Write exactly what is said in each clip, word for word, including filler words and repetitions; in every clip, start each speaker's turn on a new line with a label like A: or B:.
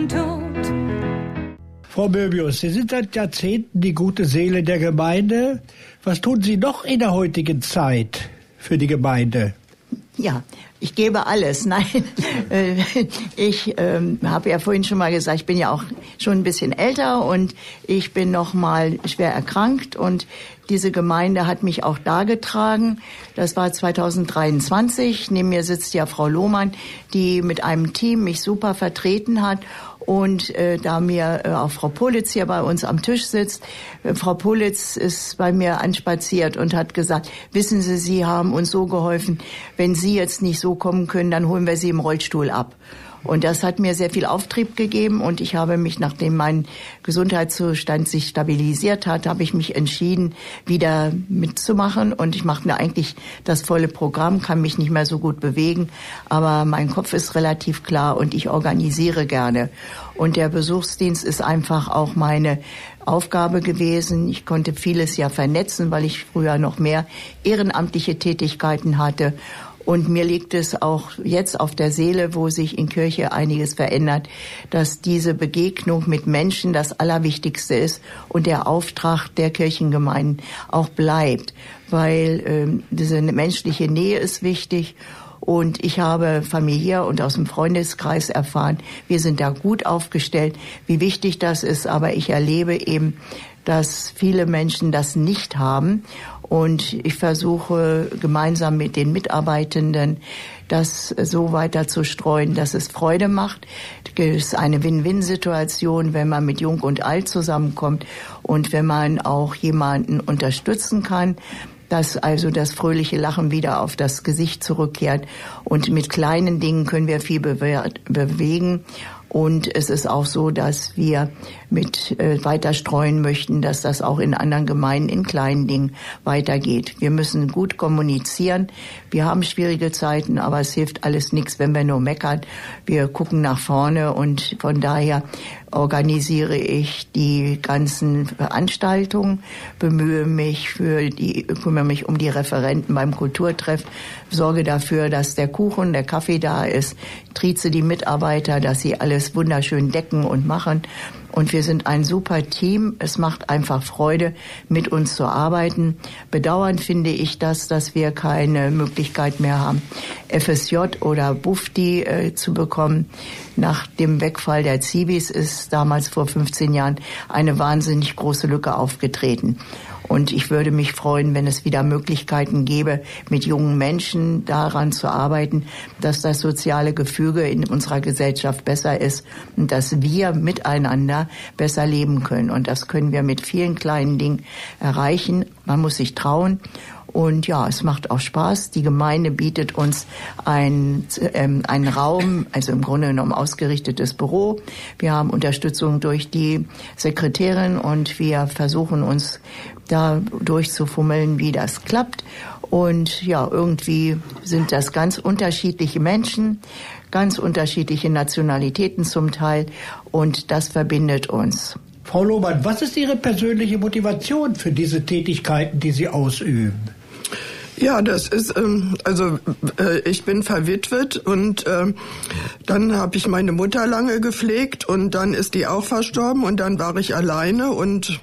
A: Frau Möbius, Sie sind seit Jahrzehnten die gute Seele der Gemeinde. Was tun Sie noch in der heutigen Zeit für die Gemeinde?
B: Ja, ich gebe alles. Nein, ich ähm, habe ja vorhin schon mal gesagt, ich bin ja auch schon ein bisschen älter und ich bin noch mal schwer erkrankt und diese Gemeinde hat mich auch dargetragen. Das war zweitausenddreiundzwanzig. Neben mir sitzt ja Frau Lohmann, die mit einem Team mich super vertreten hat. Und äh, da mir äh, auch Frau Politz hier bei uns am Tisch sitzt, äh, Frau Politz ist bei mir anspaziert und hat gesagt, wissen Sie, Sie haben uns so geholfen, wenn Sie jetzt nicht so kommen können, dann holen wir Sie im Rollstuhl ab. Und das hat mir sehr viel Auftrieb gegeben und ich habe mich, nachdem mein Gesundheitszustand sich stabilisiert hat, habe ich mich entschieden, wieder mitzumachen und ich mache mir eigentlich das volle Programm, kann mich nicht mehr so gut bewegen, aber mein Kopf ist relativ klar und ich organisiere gerne. Und der Besuchsdienst ist einfach auch meine Aufgabe gewesen. Ich konnte vieles ja vernetzen, weil ich früher noch mehr ehrenamtliche Tätigkeiten hatte. Und mir liegt es auch jetzt auf der Seele, wo sich in Kirche einiges verändert, dass diese Begegnung mit Menschen das Allerwichtigste ist und der Auftrag der Kirchengemeinden auch bleibt, weil ähm, diese menschliche Nähe ist wichtig. Und ich habe familiär und aus dem Freundeskreis erfahren, wir sind da gut aufgestellt, wie wichtig das ist. Aber ich erlebe eben, dass viele Menschen das nicht haben. Und ich versuche gemeinsam mit den Mitarbeitenden das so weiter zu streuen, dass es Freude macht. Es ist eine Win-Win-Situation, wenn man mit Jung und Alt zusammenkommt und wenn man auch jemanden unterstützen kann, dass also das fröhliche Lachen wieder auf das Gesicht zurückkehrt. Und mit kleinen Dingen können wir viel bewe- bewegen. Und es ist auch so, dass wir mit äh, weiter streuen möchten, dass das auch in anderen Gemeinden in kleinen Dingen weitergeht. Wir müssen gut kommunizieren. Wir haben schwierige Zeiten, aber es hilft alles nichts, wenn wir nur meckern. Wir gucken nach vorne und von daher organisiere ich die ganzen Veranstaltungen, bemühe mich für die, kümmere mich um die Referenten beim Kulturtreff, sorge dafür, dass der Kuchen, der Kaffee da ist, trieze die Mitarbeiter, dass sie alles wunderschön decken und machen. Und wir sind ein super Team. Es macht einfach Freude, mit uns zu arbeiten. Bedauernd finde ich das, dass wir keine Möglichkeit mehr haben, F S J oder Bufdi äh, zu bekommen. Nach dem Wegfall der Zibis ist damals vor fünfzehn Jahren eine wahnsinnig große Lücke aufgetreten. Und ich würde mich freuen, wenn es wieder Möglichkeiten gäbe, mit jungen Menschen daran zu arbeiten, dass das soziale Gefüge in unserer Gesellschaft besser ist und dass wir miteinander besser leben können. Und das können wir mit vielen kleinen Dingen erreichen. Man muss sich trauen. Und ja, es macht auch Spaß. Die Gemeinde bietet uns ein, ähm, einen Raum, also im Grunde genommen ausgerichtetes Büro. Wir haben Unterstützung durch die Sekretärin und wir versuchen uns da durchzufummeln, wie das klappt. Und ja, irgendwie sind das ganz unterschiedliche Menschen, ganz unterschiedliche Nationalitäten zum Teil und das verbindet uns.
A: Frau Lohmann, was ist Ihre persönliche Motivation für diese Tätigkeiten, die Sie ausüben?
C: Ja, das ist, ähm, also äh, ich bin verwitwet und äh, dann habe ich meine Mutter lange gepflegt und dann ist die auch verstorben und dann war ich alleine und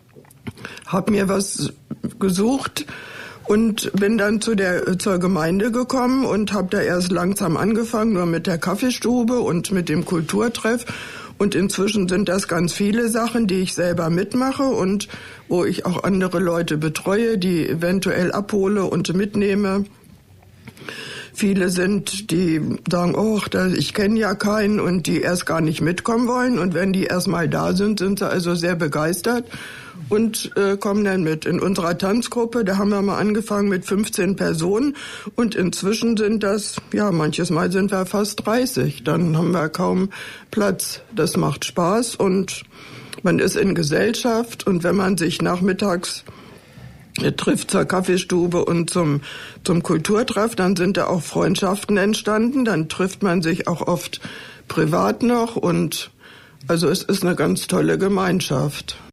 C: habe mir was gesucht und bin dann zu der zur Gemeinde gekommen und habe da erst langsam angefangen, nur mit der Kaffeestube und mit dem Kulturtreff. Und inzwischen sind das ganz viele Sachen, die ich selber mitmache und wo ich auch andere Leute betreue, die eventuell abhole und mitnehme. Viele sind, die sagen, oh, ich kenne ja keinen und die erst gar nicht mitkommen wollen. Und wenn die erst mal da sind, sind sie also sehr begeistert und äh, kommen dann mit. In unserer Tanzgruppe, da haben wir mal angefangen mit fünfzehn Personen und inzwischen sind das, ja, manches Mal sind wir fast dreißig. Dann haben wir kaum Platz. Das macht Spaß und man ist in Gesellschaft und wenn man sich nachmittags trifft zur Kaffeestube und zum zum Kulturtreff, dann sind da auch Freundschaften entstanden, dann trifft man sich auch oft privat noch und also es ist eine ganz tolle Gemeinschaft.